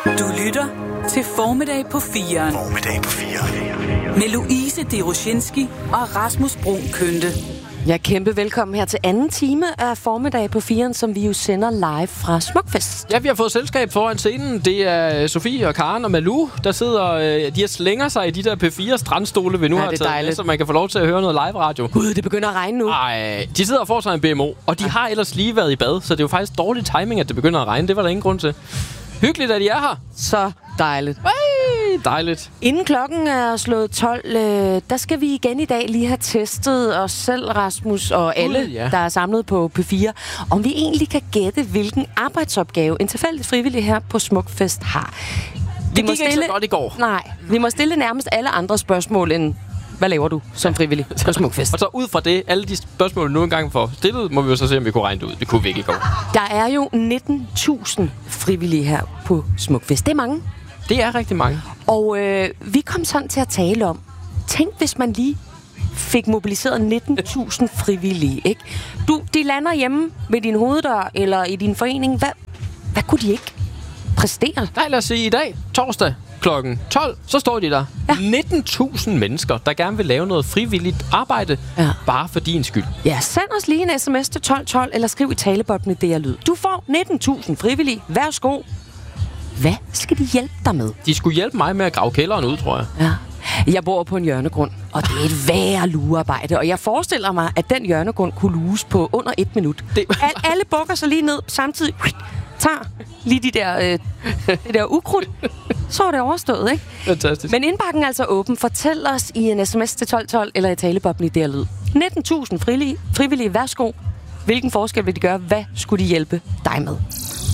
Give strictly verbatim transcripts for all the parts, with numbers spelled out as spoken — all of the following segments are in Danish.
Du lytter til Formiddag på firen. Formiddag på firen. Med Louise Deroshinski og Rasmus Brun Kønte. Ja, kæmpe velkommen her til anden time af Formiddag på firen, som vi jo sender live fra Smukfest. Ja, vi har fået selskab foran scenen. Det er Sofie og Karen og Malou, der sidder, de har slænger sig i de der P fire strandstole, vi nu ja, har taget med, så man kan få lov til at høre noget live radio. Gud, det begynder at regne nu. Ej, de sidder og får sig en B M O, og de har ellers lige været i bad, så det er jo faktisk dårlig timing, at det begynder at regne. Det var der ingen grund til. Hyggeligt, at I er her. Så dejligt. Hey, dejligt. Inden klokken er slået tolv, øh, der skal vi igen i dag lige have testet os selv, Rasmus, og alle, Gud, ja. der er samlet på P fire, om vi egentlig kan gætte, hvilken arbejdsopgave en tilfældig frivillig her på Smukfest har. Det gik stille... ikke så godt i går. Nej, vi må stille nærmest alle andre spørgsmål end... Hvad laver du som frivillig på Smukfest? Og så ud fra det, alle de spørgsmål, vi nu engang får stillet, må vi jo så se, om vi kunne regne det ud. Det kunne vi ikke i går. Der er jo nitten tusind frivillige her på Smukfest. Det er mange. Det er rigtig mange. Og øh, vi kom sådan til at tale om, tænk hvis man lige fik mobiliseret nitten tusind frivillige, ikke? Du, de lander hjemme ved din hoveddør eller i din forening. Hvad, hvad kunne de ikke præstere? Nej, lad os sige i dag, torsdag klokken tolv, så står de der. Ja. nitten tusind mennesker, der gerne vil lave noget frivilligt arbejde, ja. Bare for din skyld. Ja, send os lige en sms til tolv tolv, eller skriv i taleboblen D R Lyd. Du får nitten tusind frivillige. Værsgo. Hvad skal de hjælpe dig med? De skulle hjælpe mig med at grave kælderen ud, tror jeg. Ja. Jeg bor på en hjørnegrund, og det er et værre lugearbejde. Og jeg forestiller mig, at den hjørnegrund kunne luges på under et minut. Det... Al- alle bukker sig lige ned samtidig. Tager lige de der, øh, det der ukrudt. Så er det overstået, ikke? Fantastisk. Men indbakken er altså åben. Fortæl os i en sms til tolv tolv eller i taleboblen i D R Lyd. nitten tusind frivillige, frivillige, værsgo. Hvilken forskel vil de gøre? Hvad skulle de hjælpe dig med?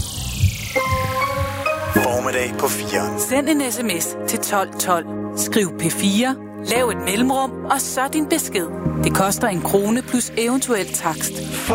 Formiddag på firen. Send en sms til tolv tolv. Skriv P fire. Lav et mellemrum, og så din besked. Det koster en krone plus eventuel takst.